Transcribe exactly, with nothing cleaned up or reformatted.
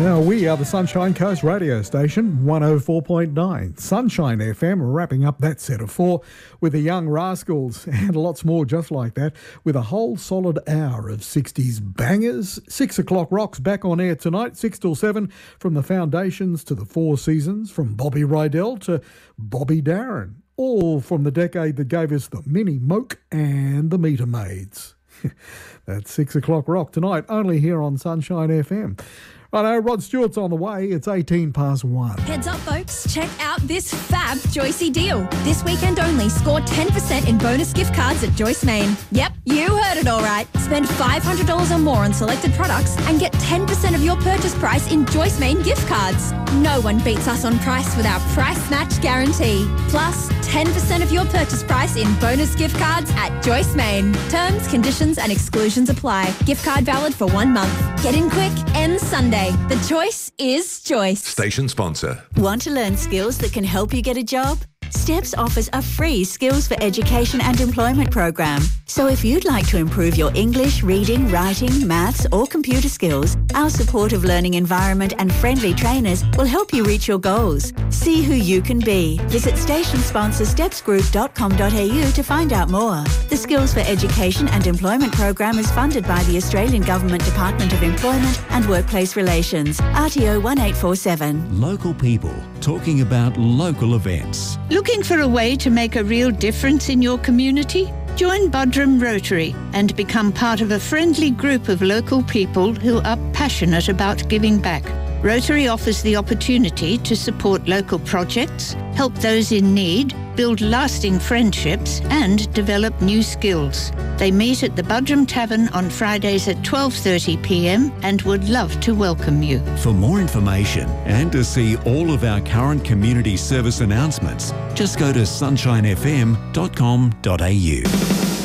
Now, we are the Sunshine Coast radio station, one oh four point nine. Sunshine F M, wrapping up that set of four with the Young Rascals and lots more just like that, with a whole solid hour of sixties bangers. Six o'clock rocks back on air tonight, six till seven, from the Foundations to the Four Seasons, from Bobby Rydell to Bobby Darin, all from the decade that gave us the Mini Moke and the Meter Maids. That's six o'clock rock tonight, only here on Sunshine F M. Righto, Rod Stewart's on the way. It's eighteen past one. Heads up, folks. Check out this fab Joycey deal. This weekend only, score ten percent in bonus gift cards at Joyce Main. Yep, you heard it all right. Spend five hundred dollars or more on selected products and get ten percent of your purchase price in Joyce Main gift cards. No one beats us on price with our price match guarantee. Plus, ten percent of your purchase price in bonus gift cards at Joyce Main. Terms, conditions and exclusions apply. Gift card valid for one month. Get in quick, ends Sunday. The choice is Joyce. Station sponsor. Want to learn skills that can help you get a job? STEPS offers a free Skills for Education and Employment program. So if you'd like to improve your English, reading, writing, maths or computer skills, our supportive learning environment and friendly trainers will help you reach your goals. See who you can be. Visit station sponsor steps group dot com dot a u to find out more. The Skills for Education and Employment program is funded by the Australian Government Department of Employment and Workplace Relations, R T O one eight four seven. Local people talking about local events. Looking for a way to make a real difference in your community? Join Buderim Rotary and become part of a friendly group of local people who are passionate about giving back. Rotary offers the opportunity to support local projects, help those in need, build lasting friendships and develop new skills. They meet at the Buderim Tavern on Fridays at twelve thirty p m and would love to welcome you. For more information and to see all of our current community service announcements, just go to sunshine f m dot com dot a u.